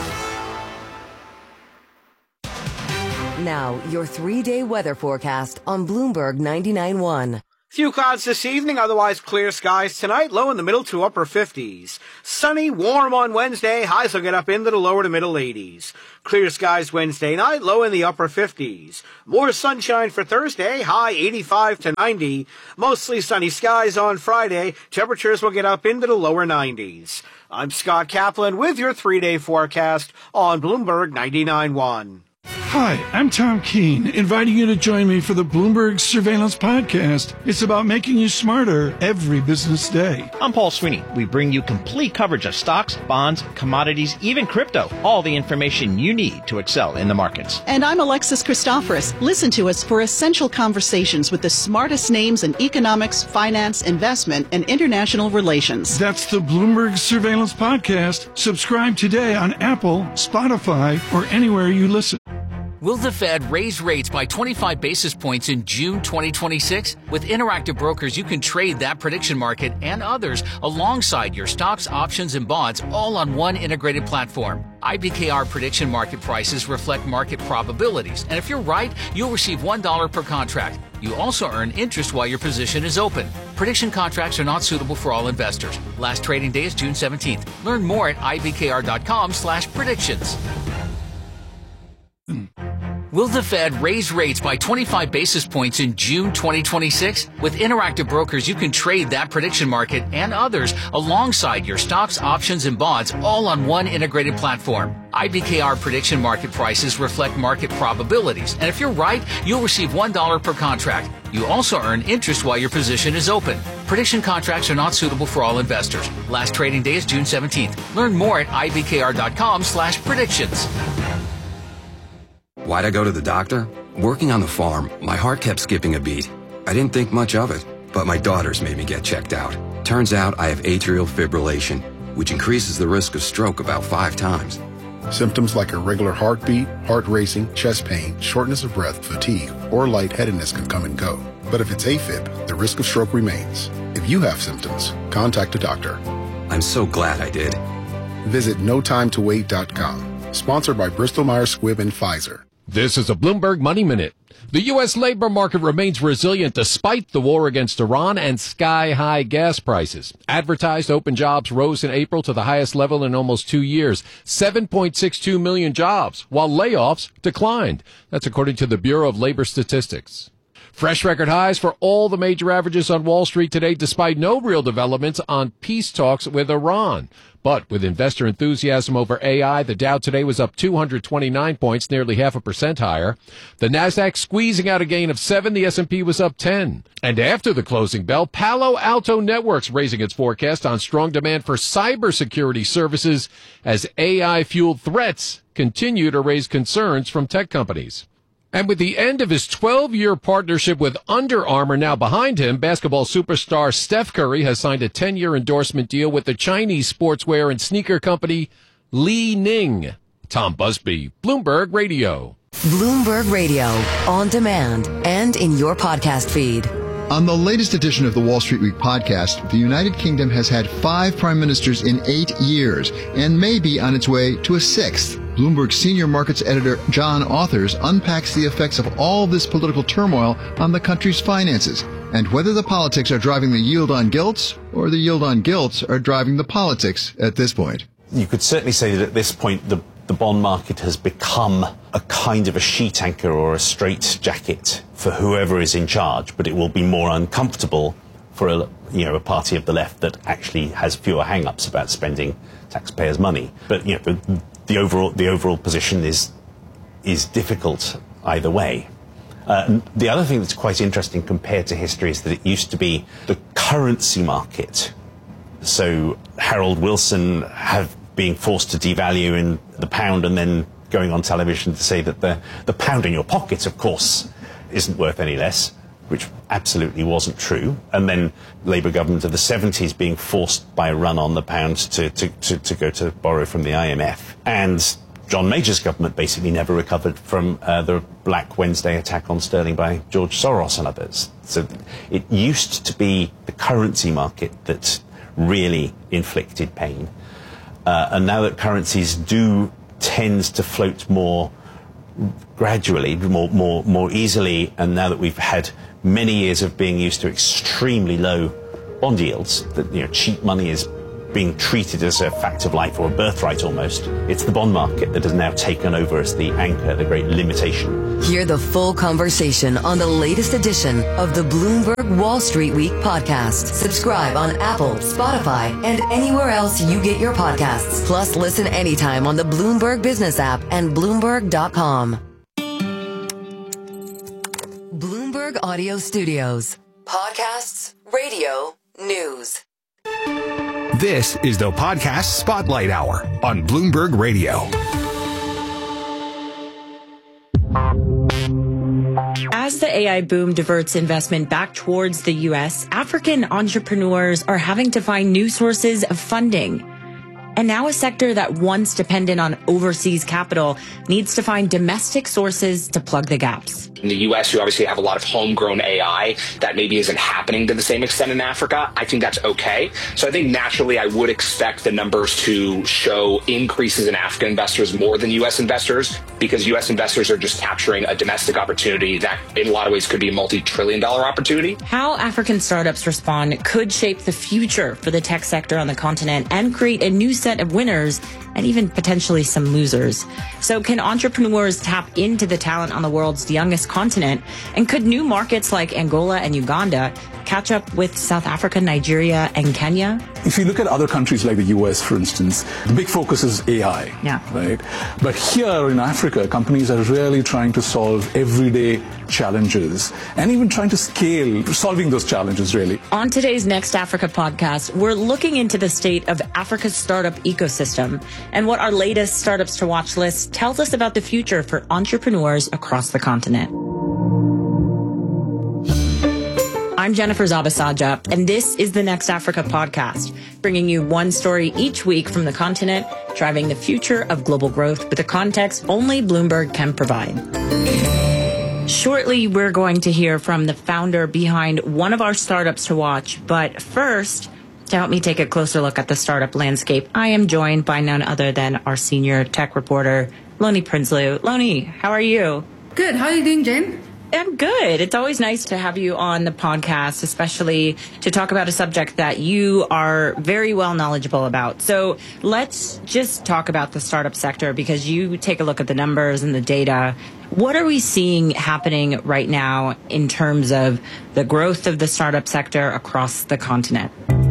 Now, your 3-day weather forecast on Bloomberg 99.1. Few clouds this evening, otherwise clear skies tonight, low in the middle to upper 50s. Sunny, warm on Wednesday, highs will get up into the lower to middle 80s. Clear skies Wednesday night, low in the upper 50s. More sunshine for Thursday, high 85 to 90. Mostly sunny skies on Friday, temperatures will get up into the lower 90s. I'm Scott Kaplan with your 3-day forecast on Bloomberg 99.1. Hi, I'm Tom Keene, inviting you to join me for the Bloomberg Surveillance Podcast. It's about making you smarter every business day. I'm Paul Sweeney. We bring you complete coverage of stocks, bonds, commodities, even crypto. All the information you need to excel in the markets. And I'm Alexis Christoforous. Listen to us for essential conversations with the smartest names in economics, finance, investment, and international relations. That's the Bloomberg Surveillance Podcast. Subscribe today on Apple, Spotify, or anywhere you listen. Will the Fed raise rates by 25 basis points in June 2026? With Interactive Brokers, you can trade that prediction market and others alongside your stocks, options, and bonds all on one integrated platform. IBKR prediction market prices reflect market probabilities, and if you're right, you'll receive $1 per contract. You also earn interest while your position is open. Prediction contracts are not suitable for all investors. Last trading day is June 17th. Learn more at ibkr.com/predictions. Will the Fed raise rates by 25 basis points in June 2026? With Interactive Brokers, you can trade that prediction market and others alongside your stocks, options, and bonds all on one integrated platform. IBKR prediction market prices reflect market probabilities, and if you're right, you'll receive $1 per contract. You also earn interest while your position is open. Prediction contracts are not suitable for all investors. Last trading day is June 17th. Learn more at ibkr.com/predictions. Why'd I go to the doctor? Working on the farm, my heart kept skipping a beat. I didn't think much of it, but my daughters made me get checked out. Turns out I have atrial fibrillation, which increases the risk of stroke about 5 times. Symptoms like irregular heartbeat, heart racing, chest pain, shortness of breath, fatigue, or lightheadedness can come and go. But if it's AFib, the risk of stroke remains. If you have symptoms, contact a doctor. I'm so glad I did. Visit notimetowait.com. Sponsored by Bristol-Myers Squibb and Pfizer. This is a Bloomberg Money Minute. The U.S. labor market remains resilient despite the war against Iran and sky-high gas prices. Advertised open jobs rose in April to the highest level in almost 2 years, 7.62 million jobs, while layoffs declined. That's according to the Bureau of Labor Statistics. Fresh record highs for all the major averages on Wall Street today, despite no real developments on peace talks with Iran. But with investor enthusiasm over AI, the Dow today was up 229 points, nearly 0.5% higher. The Nasdaq squeezing out a gain of 7. The S&P was up 10. And after the closing bell, Palo Alto Networks raising its forecast on strong demand for cybersecurity services as AI-fueled threats continue to raise concerns from tech companies. And with the end of his 12-year partnership with Under Armour now behind him, basketball superstar Steph Curry has signed a 10-year endorsement deal with the Chinese sportswear and sneaker company Li Ning. Tom Busby, Bloomberg Radio. Bloomberg Radio, on demand and in your podcast feed. On the latest edition of the Wall Street Week podcast, the United Kingdom has had 5 prime ministers in 8 years and may be on its way to a 6th. Bloomberg senior markets editor John Authers unpacks the effects of all this political turmoil on the country's finances and whether the politics are driving the yield on gilts or the yield on gilts are driving the politics at this point. You could certainly say that at this point the bond market has become a kind of a sheet anchor or a straitjacket for whoever is in charge, but it will be more uncomfortable for a party of the left that actually has fewer hang-ups about spending taxpayers' money. But the overall position is difficult either way. The other thing that's quite interesting compared to history is that it used to be the currency market So Harold Wilson being forced to devalue in the pound and then going on television to say that the pound in your pocket, of course, isn't worth any less, which absolutely wasn't true. And then Labour government of the 70s being forced by a run on the pound to go to borrow from the IMF. And John Major's government basically never recovered from the Black Wednesday attack on sterling by George Soros and others. So it used to be the currency market that really inflicted pain. And now that currencies do tend to float more gradually, more easily, and now that we've had many years of being used to extremely low bond yields, that cheap money is being treated as a fact of life or a birthright almost. It's the bond market that has now taken over as the anchor, the great limitation. Hear the full conversation on the latest edition of the Bloomberg Wall Street Week podcast. Subscribe on Apple, Spotify, and anywhere else you get your podcasts. Plus, listen anytime on the Bloomberg Business app and Bloomberg.com. Bloomberg Audio Studios. Podcasts, radio, news. This is the Podcast Spotlight Hour on Bloomberg Radio. As the AI boom diverts investment back towards the U.S., African entrepreneurs are having to find new sources of funding. And now a sector that once depended on overseas capital needs to find domestic sources to plug the gaps. In the U.S., you obviously have a lot of homegrown AI that maybe isn't happening to the same extent in Africa. I think that's okay. So I think naturally I would expect the numbers to show increases in African investors more than U.S. investors, because U.S. investors are just capturing a domestic opportunity that in a lot of ways could be a multi-trillion-dollar opportunity. How African startups respond could shape the future for the tech sector on the continent and create a new set of winners and even potentially some losers. So can entrepreneurs tap into the talent on the world's youngest continent? And could new markets like Angola and Uganda catch up with South Africa, Nigeria, and Kenya? If you look at other countries like the US, for instance, the big focus is AI, right? But here in Africa, companies are really trying to solve everyday challenges and even trying to scale, solving those challenges, really. On today's Next Africa podcast, we're looking into the state of Africa's startup ecosystem and what our latest Startups to Watch list tells us about the future for entrepreneurs across the continent. I'm Jennifer Zabasaja, and this is the Next Africa podcast, bringing you one story each week from the continent, driving the future of global growth with the context only Bloomberg can provide. Shortly, we're going to hear from the founder behind one of our startups to watch. But first, to help me take a closer look at the startup landscape, I am joined by none other than our senior tech reporter, Loni Prinsloo. Loni, how are you? Good. How are you doing, Jen? I'm good. It's always nice to have you on the podcast, especially to talk about a subject that you are very well knowledgeable about. So let's just talk about the startup sector, because you take a look at the numbers and the data. What are we seeing happening right now in terms of the growth of the startup sector across the continent?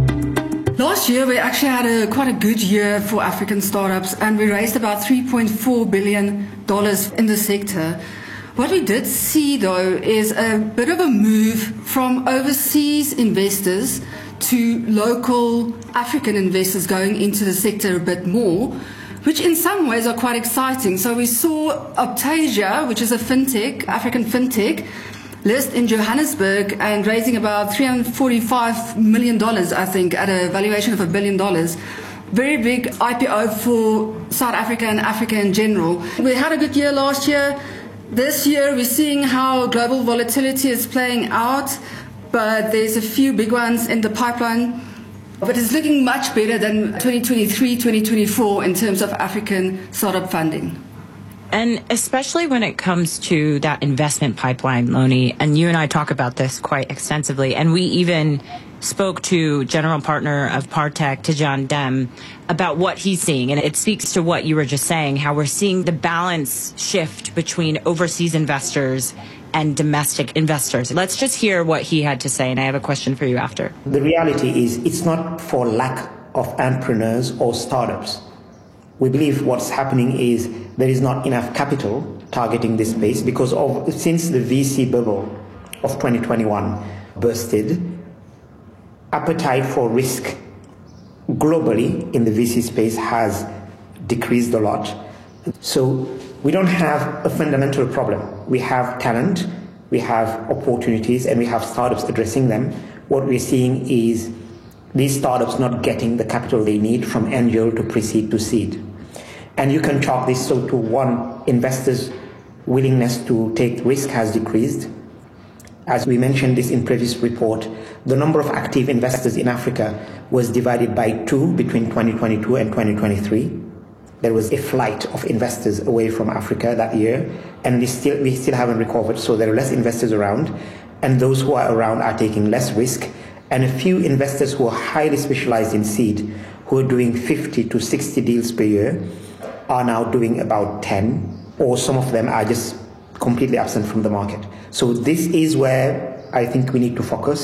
Last year, we actually had quite a good year for African startups, and we raised about $3.4 billion in the sector. What we did see, though, is a bit of a move from overseas investors to local African investors going into the sector a bit more, which in some ways are quite exciting. So we saw Optasia, which is a fintech, African fintech, list in Johannesburg and raising about $345 million, I think, at a valuation of $1 billion. Very big IPO for South Africa and Africa in general. We had a good year last year. This year, we're seeing how global volatility is playing out, but there's a few big ones in the pipeline. But it's looking much better than 2023, 2024 in terms of African startup funding. And especially when it comes to that investment pipeline, Loni, and you and I talk about this quite extensively, and we even spoke to general partner of Partech, Tijan Dem, about what he's seeing. And it speaks to what you were just saying, how we're seeing the balance shift between overseas investors and domestic investors. Let's just hear what he had to say, and I have a question for you after. The reality is it's not for lack of entrepreneurs or startups. We believe what's happening is there is not enough capital targeting this space because since the VC bubble of 2021 bursted, appetite for risk globally in the VC space has decreased a lot. So we don't have a fundamental problem. We have talent, we have opportunities, and we have startups addressing them. What we're seeing is these startups not getting the capital they need from angel to pre-seed to seed. And you can chalk this so to one, investors' willingness to take risk has decreased. As we mentioned this in previous report, the number of active investors in Africa was divided by 2 between 2022 and 2023. There was a flight of investors away from Africa that year, and we still haven't recovered, so there are less investors around, and those who are around are taking less risk, and a few investors who are highly specialized in seed, who are doing 50 to 60 deals per year, are now doing about 10, or some of them are just completely absent from the market. So this is where I think we need to focus.